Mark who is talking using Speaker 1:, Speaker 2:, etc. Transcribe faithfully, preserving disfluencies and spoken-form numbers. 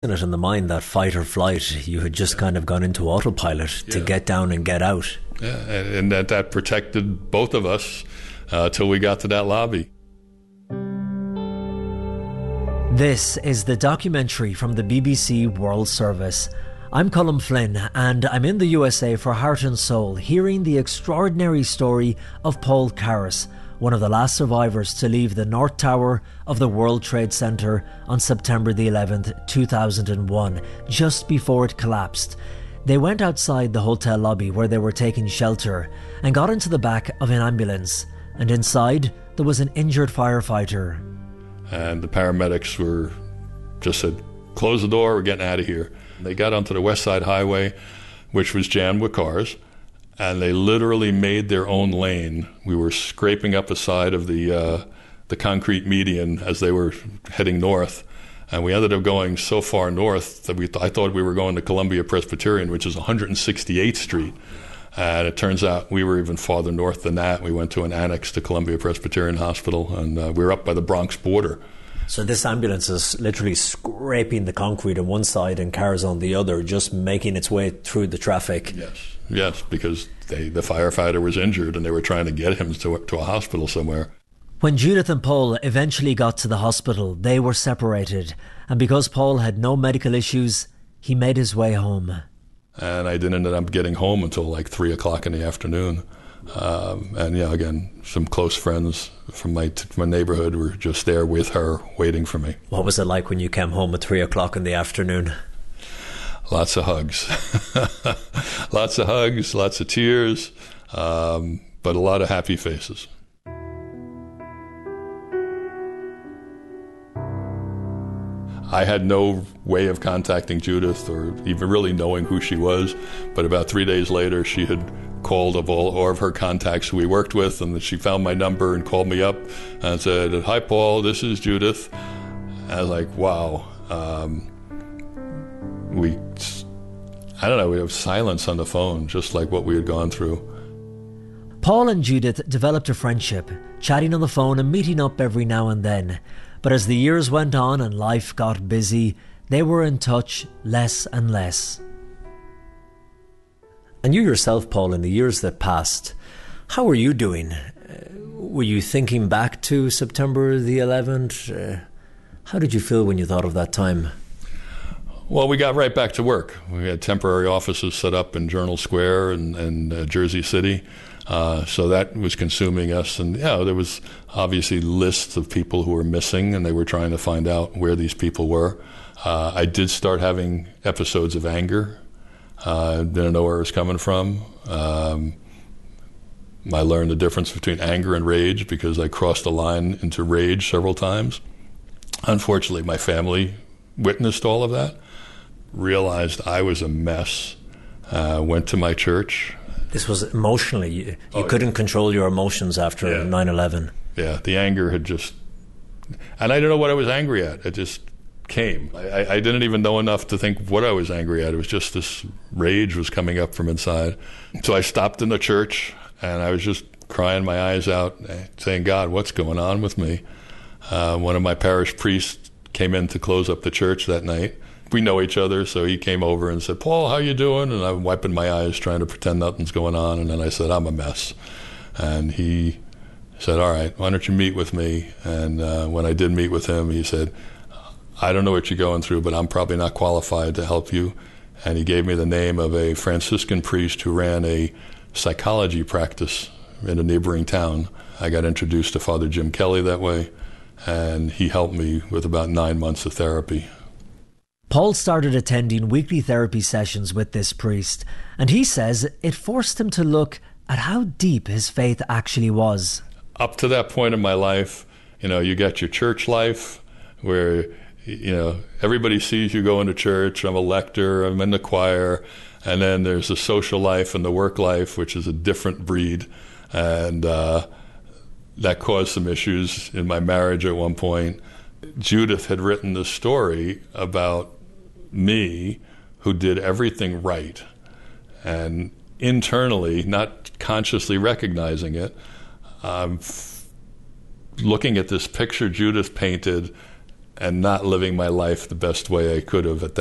Speaker 1: In it in the mind, that fight or flight, you had just kind of gone into autopilot to
Speaker 2: Yeah.
Speaker 1: get down and get out.
Speaker 2: Yeah, and, and that, that protected both of us uh, till we got to that lobby.
Speaker 1: This is the documentary from the B B C World Service. I'm Colm Flynn, and I'm in the U S A for Heart and Soul, hearing the extraordinary story of Paul Karras, one of the last survivors to leave the North Tower of the World Trade Center on September the eleventh, two thousand one, just before it collapsed. They went outside the hotel lobby where they were taking shelter and got into the back of an ambulance, and inside there was an injured firefighter.
Speaker 2: And the paramedics were just said, close the door, we're getting out of here. They got onto the West Side Highway, which was jammed with cars, and they literally made their own lane. We were scraping up the side of the uh, the concrete median as they were heading north, and we ended up going so far north that we th- I thought we were going to Columbia Presbyterian, which is one hundred sixty-eighth Street, and it turns out we were even farther north than that. We went to an annex to Columbia Presbyterian Hospital, and uh, we were up by the Bronx border.
Speaker 1: So this ambulance is literally scraping the concrete on one side and cars on the other, just making its way through the traffic.
Speaker 2: Yes, yes, because they, the firefighter was injured and they were trying to get him to, to a hospital somewhere.
Speaker 1: When Judith and Paul eventually got to the hospital, they were separated. And because Paul had no medical issues, he made his way home.
Speaker 2: And I didn't end up getting home until like three o'clock in the afternoon. Um, and, yeah, again, some close friends from my, t- my neighborhood were just there with her, waiting for me.
Speaker 1: What was it like when you came home at three o'clock in the afternoon?
Speaker 2: Lots of hugs. Lots of hugs, lots of tears, um, but a lot of happy faces. I had no way of contacting Judith or even really knowing who she was, but about three days later she had called of all, all of her contacts who we worked with, and she found my number and called me up and said, "Hi Paul, this is Judith." I was like, wow. Um, we, I don't know, we have silence on the phone, just like what we had gone through.
Speaker 1: Paul and Judith developed a friendship, chatting on the phone and meeting up every now and then. But as the years went on and life got busy, they were in touch less and less. And you yourself, Paul, in the years that passed, how were you doing? Uh, were you thinking back to September the eleventh? Uh, how did you feel when you thought of that time?
Speaker 2: Well, we got right back to work. We had temporary offices set up in Journal Square and, and uh, Jersey City. Uh, so that was consuming us. And, yeah, there was obviously lists of people who were missing, and they were trying to find out where these people were. Uh, I did start having episodes of anger. Uh, didn't know where it was coming from. Um, I learned the difference between anger and rage because I crossed the line into rage several times. Unfortunately, my family witnessed all of that, realized I was a mess, uh, went to my church.
Speaker 1: This was emotionally, you, you
Speaker 2: oh,
Speaker 1: couldn't
Speaker 2: yeah.
Speaker 1: control your emotions after
Speaker 2: Yeah.
Speaker 1: nine eleven.
Speaker 2: Yeah, the anger had just, and I didn't know what I was angry at. It just came. I, I didn't even know enough to think what I was angry at. It was just this rage was coming up from inside. So I stopped in the church, and I was just crying my eyes out, saying, "God, what's going on with me?" Uh, one of my parish priests came in to close up the church that night. We know each other, so he came over and said, "Paul, how you doing?" And I'm wiping my eyes, trying to pretend nothing's going on. And then I said, "I'm a mess." And he said, "All right, why don't you meet with me?" And uh, when I did meet with him, he said, "I don't know what you're going through, but I'm probably not qualified to help you." And he gave me the name of a Franciscan priest who ran a psychology practice in a neighboring town. I got introduced to Father Jim Kelly that way, and he helped me with about nine months of therapy.
Speaker 1: Paul started attending weekly therapy sessions with this priest, and he says it forced him to look at how deep his faith actually was.
Speaker 2: Up to that point in my life, you know, you got your church life where, you know, everybody sees you going to church. I'm a lector, I'm in the choir, and then there's the social life and the work life, which is a different breed, and uh, that caused some issues in my marriage at one point. Judith had written this story about me who did everything right, and internally, not consciously recognizing it, I'm um, looking at this picture Judith painted and not living my life the best way I could have at